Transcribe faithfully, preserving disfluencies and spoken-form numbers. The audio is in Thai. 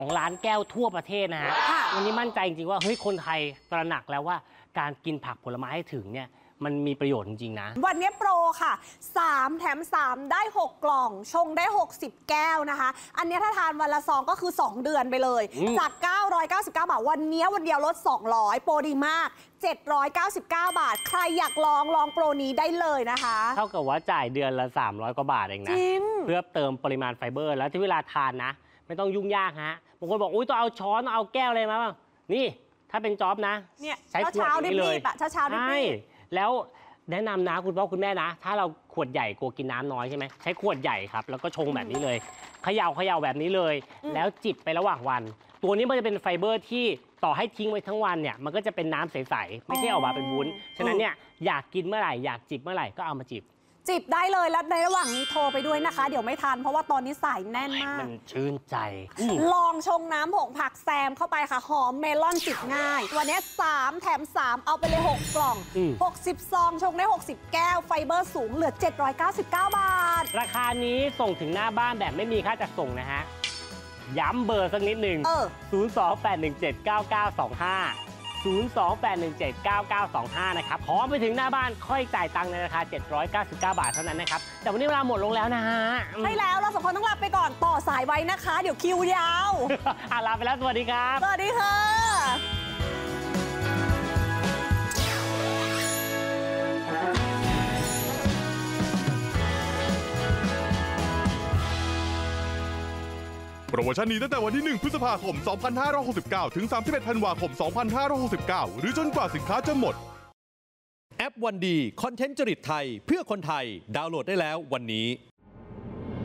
ของร้านแก้วทั่วประเทศนะฮะวันนี้มั่นใจจริงๆว่าเฮ้ยคนไทยตระหนักแล้วว่าการกินผักผลไม้ให้ถึงเนี่ยมันมีประโยชน์จริงๆนะวันนี้โปรค่ะสามแถมสามได้หกกล่องชงได้หกสิบแก้วนะคะอันนี้ถ้าทานวันละซองก็คือสองเดือนไปเลยจากเก้าร้อยเก้าสิบเก้าบาทวันนี้วันเดียวลดสองร้อยโปรดีมากเจ็ดร้อยเก้าสิบเก้าบาทใครอยากลองลองโปรนี้ได้เลยนะคะเท่ากับว่าจ่ายเดือนละสามร้อยกว่าบาทเองนะเพื่อเติมปริมาณไฟเบอร์แล้วที่เวลาทานนะไม่ต้องยุ่งยากฮะบางคนบอกอุ้ยต้องเอาช้อนเอาแก้วอะไรมาบ้างนี่ถ้าเป็นจ๊อบนะเนี่ยใช้ขวดนี้เลยเช้าเช้าใช่แล้วแนะนำนะคุณพ่อคุณแม่นะถ้าเราขวดใหญ่กลัวกินน้ำน้อยใช่ไหมใช้ขวดใหญ่ครับแล้วก็ชงแบบนี้เลยเขย่าเขย่าแบบนี้เลยแล้วจิบไประหว่างวันตัวนี้มันจะเป็นไฟเบอร์ที่ต่อให้ทิ้งไว้ทั้งวันเนี่ยมันก็จะเป็นน้ำใสๆไม่ใช่ออกมาเป็นวุ้นฉะนั้นเนี่ยอยากกินเมื่อไหร่อยากจิบเมื่อไหร่ก็เอามาจิบจิบได้เลยแล้วในระหว่างนี้โทรไปด้วยนะคะเดี๋ยวไม่ทันเพราะว่าตอนนี้สายแน่นมากมันชื่นใจลองชงน้ำผงผักแซมเข้าไปค่ะหอมเมลอนจิบง่ายวันนี้สามแถมสามเอาไปเลยหกกล่องหกสิบซองชงได้หกสิบแก้วไฟเบอร์สูงเหลือเจ็ดร้อยเก้าสิบเก้าบาทราคานี้ส่งถึงหน้าบ้านแบบไม่มีค่าจัดส่งนะฮะย้ำเบอร์สักนิดหนึ่งศูนย์ สอง แปด หนึ่ง เจ็ด เก้า เก้า สอง ห้าศูนย์ สอง แปด หนึ่ง เจ็ด เก้า เก้า สอง ห้านะครับพร้อมไปถึงหน้าบ้านค่อยจ่ายตังค์ในราคาเจ็ดร้อยเก้าสิบเก้าบาทเท่านั้นนะครับแต่วันนี้เวลาหมดลงแล้วนะฮะใช่แล้วเราสองคนต้องลาไปก่อนต่อสายไว้นะคะเดี๋ยวคิวยาวอ่ะลาไปแล้วสวัสดีครับสวัสดีค่ะโปรโมชั่นนี้ตั้งแต่วันที่หนึ่งพฤษภาคมสองพันห้าร้อยหกสิบเก้าถึงสามสิบเอ็ดธันวาคมสองพันห้าร้อยหกสิบเก้าหรือจนกว่าสินค้าจะหมดแอปวันดีคอนเทนต์จริตไทยเพื่อคนไทยดาวน์โหลดได้แล้ววันนี้